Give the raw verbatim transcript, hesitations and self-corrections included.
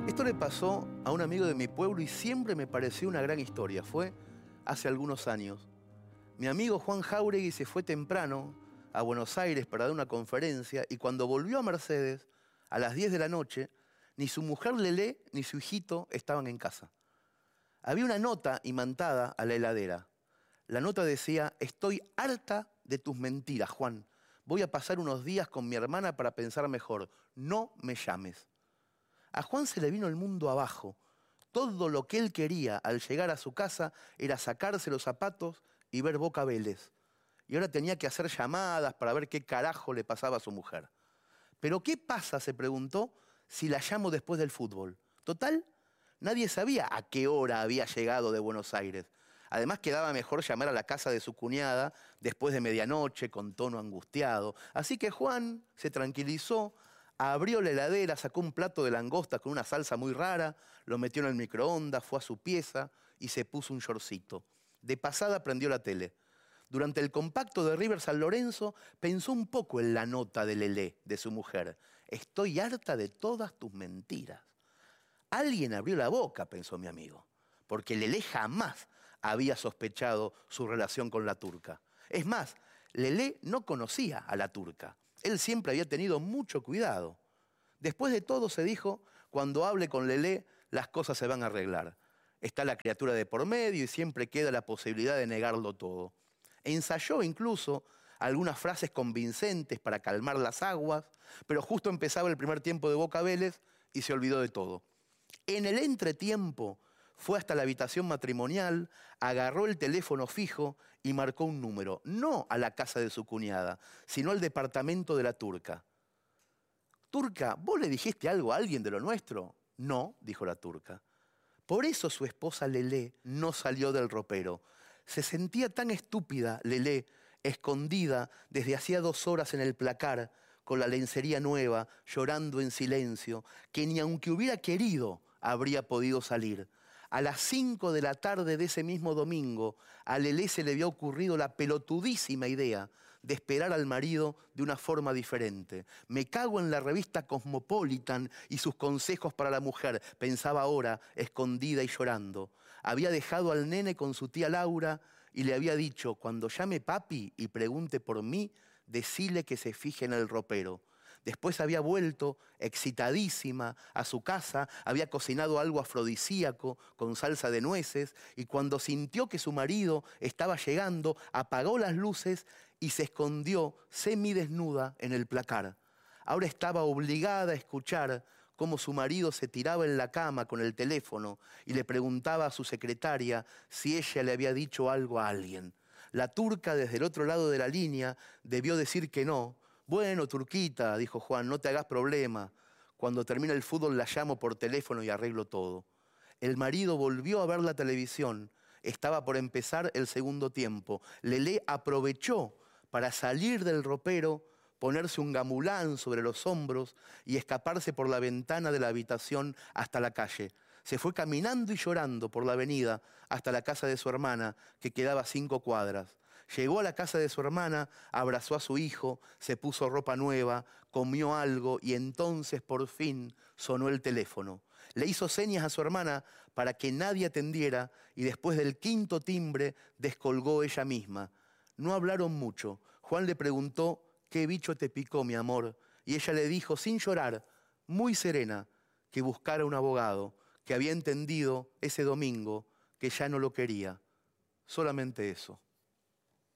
Esto le pasó a un amigo de mi pueblo y siempre me pareció una gran historia. Fue hace algunos años. Mi amigo Juan Jáuregui se fue temprano a Buenos Aires para dar una conferencia y cuando volvió a Mercedes, a las diez de la noche, ni su mujer Lelé ni su hijito estaban en casa. Había una nota imantada a la heladera. La nota decía: estoy harta de tus mentiras, Juan. Voy a pasar unos días con mi hermana para pensar mejor. No me llames. A Juan se le vino el mundo abajo. Todo lo que él quería al llegar a su casa era sacarse los zapatos y ver Boca Vélez. Y ahora tenía que hacer llamadas para ver qué carajo le pasaba a su mujer. ¿Pero qué pasa?, se preguntó, si la llamo después del fútbol. Total, nadie sabía a qué hora había llegado de Buenos Aires. Además, quedaba mejor llamar a la casa de su cuñada después de medianoche, con tono angustiado. Así que Juan se tranquilizó, abrió la heladera, sacó un plato de langosta con una salsa muy rara, lo metió en el microondas, fue a su pieza y se puso un shortcito. De pasada prendió la tele. Durante el compacto de River San Lorenzo pensó un poco en la nota de Lelé, de su mujer. Estoy harta de todas tus mentiras. Alguien abrió la boca, pensó mi amigo, porque Lelé jamás había sospechado su relación con la turca. Es más, Lelé no conocía a la turca. Él siempre había tenido mucho cuidado. Después de todo, se dijo, cuando hable con Lelé, las cosas se van a arreglar. Está la criatura de por medio y siempre queda la posibilidad de negarlo todo. Ensayó incluso algunas frases convincentes para calmar las aguas, pero justo empezaba el primer tiempo de Boca Vélez y se olvidó de todo. En el entretiempo fue hasta la habitación matrimonial, agarró el teléfono fijo y marcó un número, no a la casa de su cuñada, sino al departamento de la turca. «Turca, ¿vos le dijiste algo a alguien de lo nuestro?» «No», dijo la turca. Por eso su esposa Lelé no salió del ropero. Se sentía tan estúpida, Lelé, escondida desde hacía dos horas en el placar, con la lencería nueva, llorando en silencio, que ni aunque hubiera querido habría podido salir. A las cinco de la tarde de ese mismo domingo, a Lelé se le había ocurrido la pelotudísima idea de esperar al marido de una forma diferente. Me cago en la revista Cosmopolitan y sus consejos para la mujer, pensaba ahora, escondida y llorando. Había dejado al nene con su tía Laura y le había dicho, cuando llame papi y pregunte por mí, decile que se fije en el ropero. Después había vuelto, excitadísima, a su casa, había cocinado algo afrodisíaco con salsa de nueces y cuando sintió que su marido estaba llegando, apagó las luces y se escondió semidesnuda en el placar. Ahora estaba obligada a escuchar cómo su marido se tiraba en la cama con el teléfono y le preguntaba a su secretaria si ella le había dicho algo a alguien. La turca, desde el otro lado de la línea, debió decir que no. «Bueno, turquita», dijo Juan, «no te hagas problema. Cuando termine el fútbol la llamo por teléfono y arreglo todo». El marido volvió a ver la televisión. Estaba por empezar el segundo tiempo. Lelé aprovechó para salir del ropero, ponerse un gamulán sobre los hombros y escaparse por la ventana de la habitación hasta la calle. Se fue caminando y llorando por la avenida hasta la casa de su hermana, que quedaba a cinco cuadras. Llegó a la casa de su hermana, abrazó a su hijo, se puso ropa nueva, comió algo y entonces por fin sonó el teléfono. Le hizo señas a su hermana para que nadie atendiera y después del quinto timbre descolgó ella misma. No hablaron mucho. Juan le preguntó, «¿Qué bicho te picó, mi amor?» Y ella le dijo, sin llorar, muy serena, que buscara un abogado, que había entendido ese domingo que ya no lo quería. Solamente eso.